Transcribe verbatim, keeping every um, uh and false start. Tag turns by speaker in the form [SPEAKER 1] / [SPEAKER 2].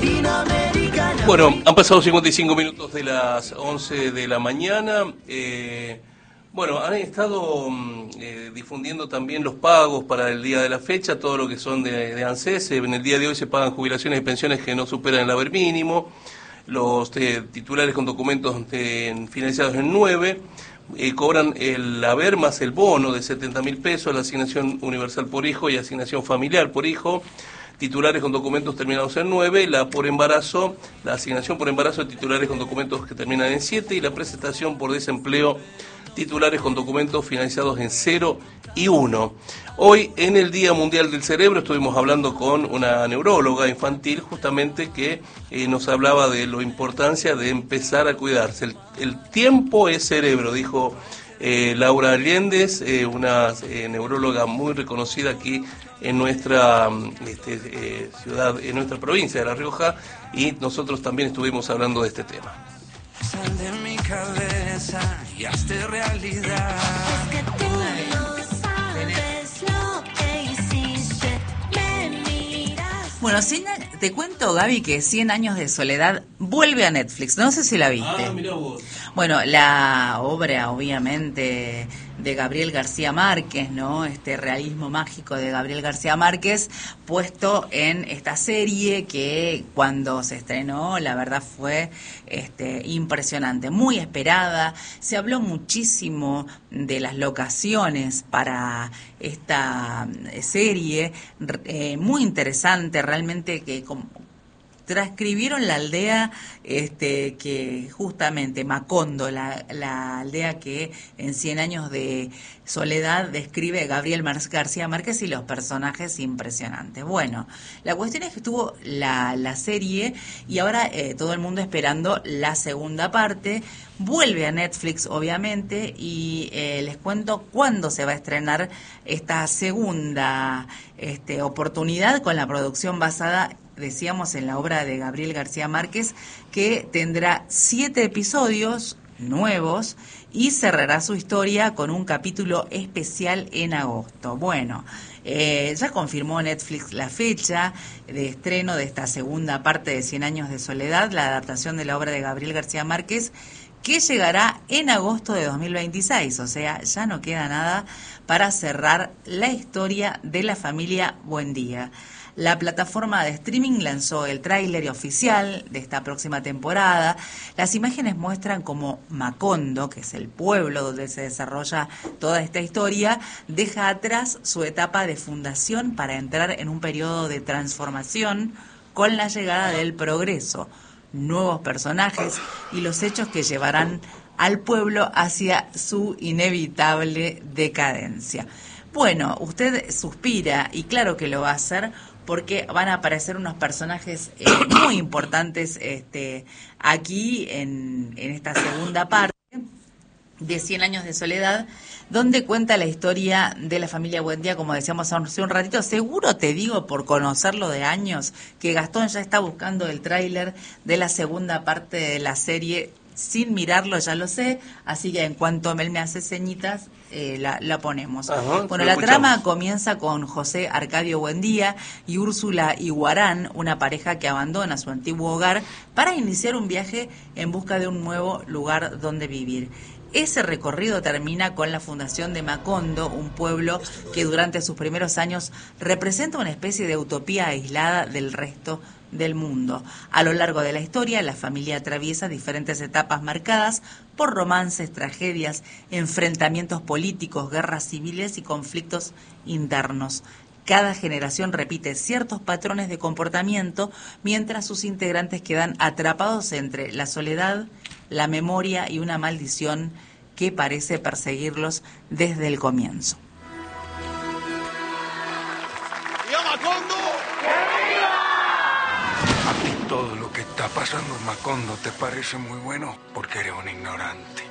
[SPEAKER 1] latinoamericana.
[SPEAKER 2] Bueno, han pasado cincuenta y cinco minutos de las once de la mañana. Eh, bueno, han estado eh, difundiendo también los pagos para el día de la fecha, todo lo que son de, de ANSES. En el día de hoy se pagan jubilaciones y pensiones que no superan el haber mínimo. Los eh, titulares con documentos de, financiados en nueve eh, cobran el haber más el bono de setenta mil pesos, la asignación universal por hijo y asignación familiar por hijo. Titulares con documentos terminados en nueve, la por embarazo, la asignación por embarazo de titulares con documentos que terminan en siete y la prestación por desempleo, titulares con documentos financiados en cero y uno. Hoy, en el Día Mundial del Cerebro, estuvimos hablando con una neuróloga infantil justamente que eh, nos hablaba de la importancia de empezar a cuidarse. El, el tiempo es cerebro, dijo eh, Laura Allendez, eh, una eh, neuróloga muy reconocida aquí en nuestra este, eh, ciudad, en nuestra provincia de La Rioja, y nosotros también estuvimos hablando de este tema.
[SPEAKER 3] Sal de mi cabeza y hazte realidad.
[SPEAKER 4] Es que tú no sabes lo que hiciste, me miras.
[SPEAKER 5] Bueno, cien, te cuento, Gaby, que Cien años de soledad vuelve a Netflix. No sé si la viste.
[SPEAKER 2] Ah, mirá vos.
[SPEAKER 5] Bueno, la obra, obviamente, de Gabriel García Márquez, ¿no? Este realismo mágico de Gabriel García Márquez, puesto en esta serie que cuando se estrenó, la verdad fue este, impresionante, muy esperada. Se habló muchísimo de las locaciones para esta serie, eh, muy interesante, realmente que como transcribieron la aldea este, que justamente Macondo, la, la aldea que en Cien años de soledad describe Gabriel García Márquez, y los personajes impresionantes. Bueno, la cuestión es que estuvo la, la serie y ahora eh, todo el mundo esperando la segunda parte. Vuelve a Netflix, obviamente, y eh, les cuento cuándo se va a estrenar esta segunda este, oportunidad con la producción basada, decíamos, en la obra de Gabriel García Márquez, que tendrá siete episodios nuevos y cerrará su historia con un capítulo especial en agosto. Bueno, eh, ya confirmó Netflix la fecha de estreno de esta segunda parte de Cien años de soledad, la adaptación de la obra de Gabriel García Márquez, que llegará en agosto de dos mil veintiséis, o sea, ya no queda nada para cerrar la historia de la familia Buendía. La plataforma de streaming lanzó el tráiler oficial de esta próxima temporada. Las imágenes muestran cómo Macondo, que es el pueblo donde se desarrolla toda esta historia, deja atrás su etapa de fundación para entrar en un periodo de transformación con la llegada del progreso, nuevos personajes y los hechos que llevarán al pueblo hacia su inevitable decadencia. Bueno, usted suspira, y claro que lo va a hacer, porque van a aparecer unos personajes eh, muy importantes este, aquí en, en esta segunda parte de Cien años de soledad, donde cuenta la historia de la familia Buendía, como decíamos hace un ratito. Seguro te digo, por conocerlo de años, que Gastón ya está buscando el tráiler de la segunda parte de la serie. Sin mirarlo, ya lo sé, así que en cuanto él me hace ceñitas, eh, la, la ponemos.
[SPEAKER 2] Ajá,
[SPEAKER 5] bueno, la trama comienza con José Arcadio Buendía y Úrsula Iguarán, una pareja que abandona su antiguo hogar para iniciar un viaje en busca de un nuevo lugar donde vivir. Ese recorrido termina con la fundación de Macondo, un pueblo que durante sus primeros años representa una especie de utopía aislada del resto del mundo. A lo largo de la historia, la familia atraviesa diferentes etapas marcadas por romances, tragedias, enfrentamientos políticos, guerras civiles y conflictos internos. Cada generación repite ciertos patrones de comportamiento, mientras sus integrantes quedan atrapados entre la soledad, la memoria y una maldición que parece perseguirlos desde el comienzo.
[SPEAKER 6] ¡Viva Macondo!
[SPEAKER 3] A ti todo lo que está pasando en Macondo te parece muy bueno porque eres un ignorante.